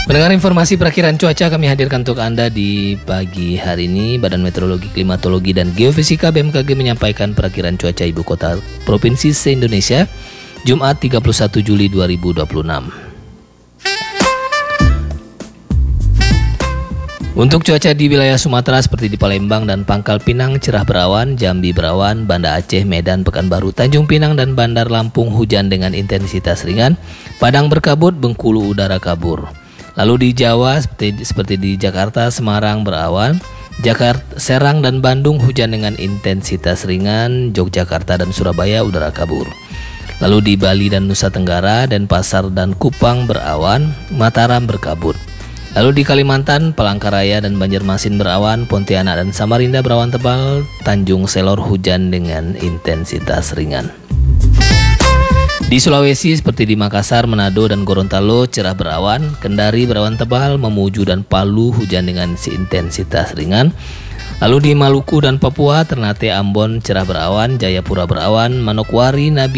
Mendengar informasi perakiran cuaca kami hadirkan untuk Anda di pagi hari ini. Badan Meteorologi, Klimatologi, dan Geofisika BMKG menyampaikan perakiran cuaca ibu kota provinsi se-Indonesia Jumat 31 Juli 2026. Untuk cuaca di wilayah Sumatera seperti di Palembang dan Pangkal Pinang cerah berawan, Jambi berawan, Banda Aceh, Medan, Pekanbaru, Tanjung Pinang, dan Bandar Lampung hujan dengan intensitas ringan, Padang berkabut, Bengkulu udara kabur. Lalu di Jawa seperti di Jakarta, Semarang berawan, Serang dan Bandung hujan dengan intensitas ringan, Yogyakarta dan Surabaya udara kabur. Lalu di Bali dan Nusa Tenggara, Denpasar dan Kupang berawan, Mataram berkabut. Lalu di Kalimantan, Palangkaraya dan Banjarmasin berawan, Pontianak dan Samarinda berawan tebal, Tanjung Selor hujan dengan intensitas ringan. Di Sulawesi seperti di Makassar, Manado, dan Gorontalo cerah berawan, Kendari berawan tebal, Mamuju dan Palu hujan dengan intensitas ringan. Lalu di Maluku dan Papua, Ternate, Ambon cerah berawan, Jayapura berawan, Manokwari, Nabi